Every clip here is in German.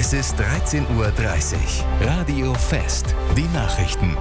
Es ist 13:30 Uhr. Radio Fest. Die Nachrichten.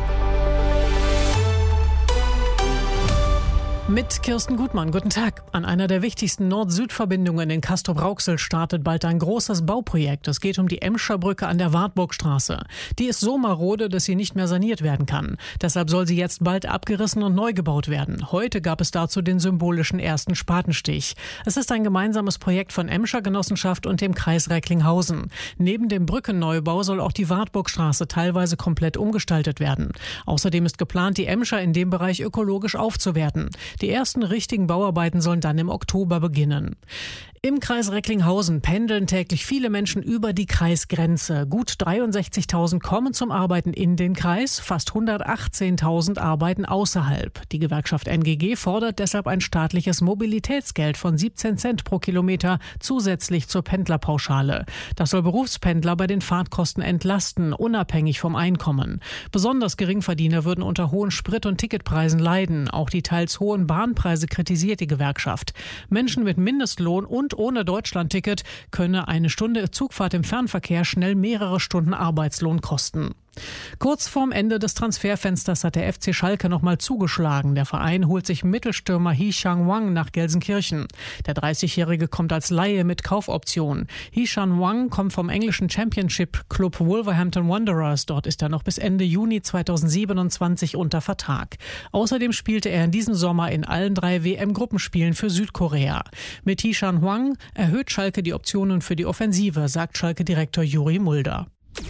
Mit Kirsten Gutmann, guten Tag. An einer der wichtigsten Nord-Süd-Verbindungen in Castrop-Rauxel startet bald ein großes Bauprojekt. Es geht um die Emscher Brücke an der Wartburgstraße. Die ist so marode, dass sie nicht mehr saniert werden kann. Deshalb soll sie jetzt bald abgerissen und neu gebaut werden. Heute gab es dazu den symbolischen ersten Spatenstich. Es ist ein gemeinsames Projekt von Emscher Genossenschaft und dem Kreis Recklinghausen. Neben dem Brückenneubau soll auch die Wartburgstraße teilweise komplett umgestaltet werden. Außerdem ist geplant, die Emscher in dem Bereich ökologisch aufzuwerten. Die ersten richtigen Bauarbeiten sollen dann im Oktober beginnen. Im Kreis Recklinghausen pendeln täglich viele Menschen über die Kreisgrenze. Gut 63.000 kommen zum Arbeiten in den Kreis, fast 118.000 arbeiten außerhalb. Die Gewerkschaft NGG fordert deshalb ein staatliches Mobilitätsgeld von 17 Cent pro Kilometer zusätzlich zur Pendlerpauschale. Das soll Berufspendler bei den Fahrtkosten entlasten, unabhängig vom Einkommen. Besonders Geringverdiener würden unter hohen Sprit- und Ticketpreisen leiden. Auch die teils hohen Bahnpreise kritisiert die Gewerkschaft. Menschen mit Mindestlohn und ohne Deutschlandticket könne eine Stunde Zugfahrt im Fernverkehr schnell mehrere Stunden Arbeitslohn kosten. Kurz vorm Ende des Transferfensters hat der FC Schalke nochmal zugeschlagen. Der Verein holt sich Mittelstürmer Hee-chan Hwang nach Gelsenkirchen. Der 30-Jährige kommt als Laie mit Kaufoption. Hee-chan Hwang kommt vom englischen Championship-Club Wolverhampton Wanderers. Dort ist er noch bis Ende Juni 2027 unter Vertrag. Außerdem spielte er in diesem Sommer in allen 3 WM-Gruppenspielen für Südkorea. Mit Hee-chan Hwang erhöht Schalke die Optionen für die Offensive, sagt Schalke-Direktor Juri Mulder.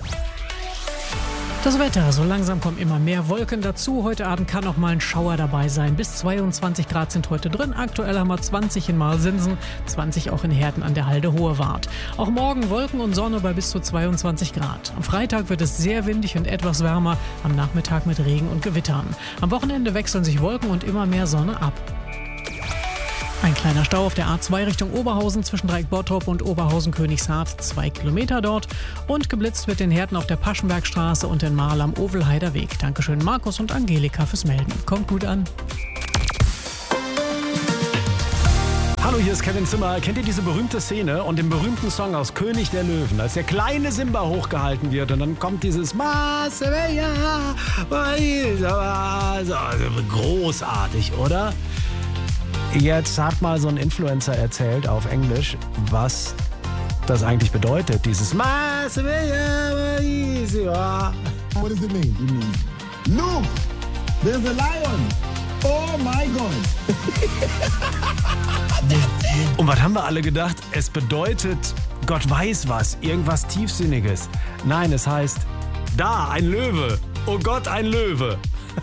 Das Wetter, so langsam kommen immer mehr Wolken dazu. Heute Abend kann auch mal ein Schauer dabei sein. Bis 22 Grad sind heute drin. Aktuell haben wir 20 in Marsinsen, 20 auch in Herten an der Halde Hohewart. Auch morgen Wolken und Sonne bei bis zu 22 Grad. Am Freitag wird es sehr windig und etwas wärmer, am Nachmittag mit Regen und Gewittern. Am Wochenende wechseln sich Wolken und immer mehr Sonne ab. Ein kleiner Stau auf der A2 Richtung Oberhausen zwischen Dreieck-Bottrop und Oberhausen-Königshardt, 2 Kilometer dort. Und geblitzt wird in Herten auf der Paschenbergstraße und in Marl am Ovelheider Weg. Dankeschön Markus und Angelika fürs Melden. Kommt gut an. Hallo, hier ist Kevin Zimmer. Kennt ihr diese berühmte Szene und den berühmten Song aus König der Löwen, als der kleine Simba hochgehalten wird und dann kommt dieses großartig, oder? Jetzt hat mal so ein Influencer erzählt auf Englisch, was das eigentlich bedeutet, dieses What does it mean? It means, look, there's a lion. Oh my God. Und was haben wir alle gedacht? Es bedeutet, Gott weiß was, irgendwas Tiefsinniges. Nein, es heißt, da, ein Löwe. Oh Gott, ein Löwe.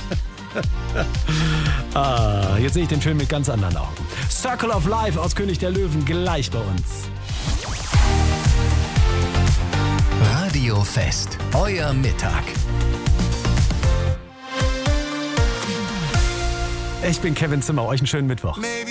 Jetzt sehe ich den Film mit ganz anderen Augen. Circle of Life aus König der Löwen gleich bei uns. Radio Fest. Euer Mittag. Ich bin Kevin Zimmer. Euch einen schönen Mittwoch.